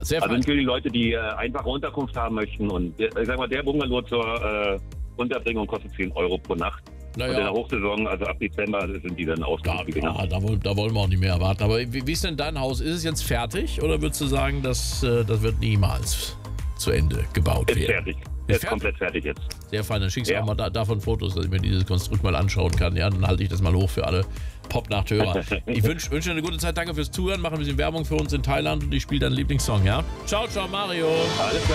Sehr Also fein. für die Leute, die einfache Unterkunft haben möchten. Und ich sag mal, der Bungalow zur Unterbringung kostet 10 Euro pro Nacht. Und in der Hochsaison, also ab Dezember, sind die dann ausgebucht. Da wollen wir auch nicht mehr erwarten. Aber wie ist denn dein Haus? Ist es jetzt fertig oder würdest du sagen, das wird niemals zu Ende gebaut werden? Ist fertig. Ist komplett fertig jetzt. Sehr fein. Dann schickst du auch mal davon Fotos, dass ich mir dieses Konstrukt mal anschauen kann. Ja, dann halte ich das mal hoch für alle Pop-Nacht-Hörer. Ich wünsche dir eine gute Zeit. Danke fürs Zuhören. Machen ein bisschen Werbung für uns in Thailand und ich spiele deinen Lieblingssong, ja? Ciao, ciao, Mario. Alles klar.